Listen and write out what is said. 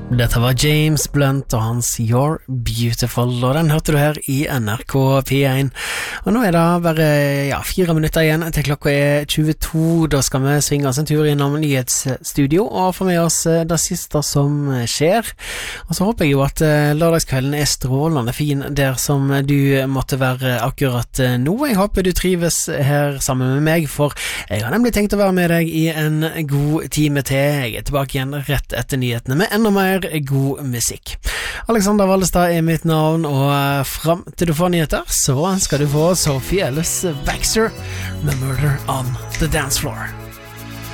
Dette var James Blunt og hans You're Beautiful, og den hørte du her i NRK P1. Og nå er det bare 4 minutter igjen til klokka er 22. Da skal vi svinge oss en tur innom nyhetsstudio og få med oss det siste som skjer. Og så håper jeg jo at lørdagskvelden er strålende fin der som du måtte være akkurat nå. Jeg håper du trives her sammen med meg, for jeg har nemlig tenkt å være med deg i en god time til. Jeg er tilbake igjen rett etter nyhetene med enda mer god musikk. Alexander Vallestad er mitt navn, og frem til du får nyheter, så skal du få Sophie Ellis Baxter med Murder on the Dance Floor.